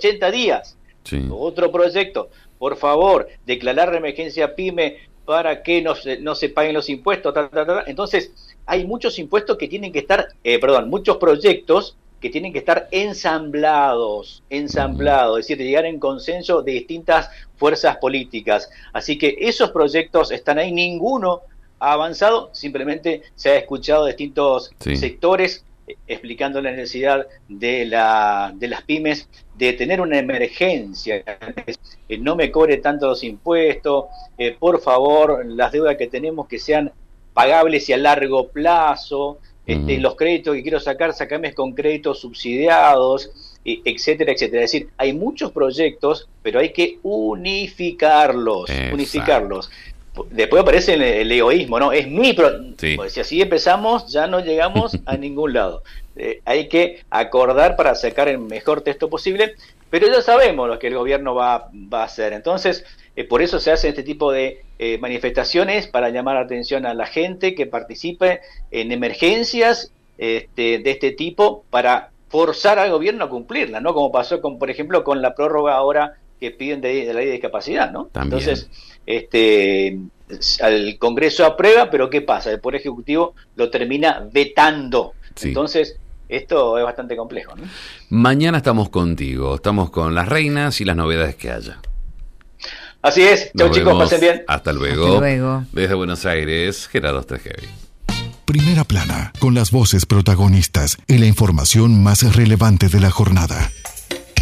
80 días. Sí. Otro proyecto, por favor, declarar la emergencia PYME para que no se paguen los impuestos. Entonces, hay muchos impuestos que tienen que estar, muchos proyectos que tienen que estar ensamblados, es decir, llegar en consenso de distintas fuerzas políticas. Así que esos proyectos están ahí, ninguno ha avanzado, simplemente se ha escuchado distintos sectores explicando la necesidad de las pymes de tener una emergencia, no me cobre tanto los impuestos, por favor, las deudas que tenemos que sean pagables y a largo plazo, los créditos que quiero sacar, sacame con créditos subsidiados, etcétera, etcétera. Es decir, hay muchos proyectos, pero hay que unificarlos. Después aparece el egoísmo, ¿no? Es mi pues si así empezamos, ya no llegamos a ningún lado. Hay que acordar para sacar el mejor texto posible, pero ya sabemos lo que el gobierno va a hacer. Entonces, por eso se hacen este tipo de manifestaciones, para llamar la atención a la gente que participe en emergencias de este tipo, para forzar al gobierno a cumplirla, ¿no? Como pasó, por ejemplo, con la prórroga ahora que piden de la ley de discapacidad, ¿no? También. Entonces, al Congreso aprueba, pero ¿qué pasa? El Poder Ejecutivo lo termina vetando. Sí. Entonces, esto es bastante complejo, ¿no? Mañana estamos contigo, estamos con las reinas y las novedades que haya. Así es. Chau, chicos, pasen bien. Hasta luego. Desde Buenos Aires, Gerardo Strehevi. Primera Plana, con las voces protagonistas y la información más relevante de la jornada.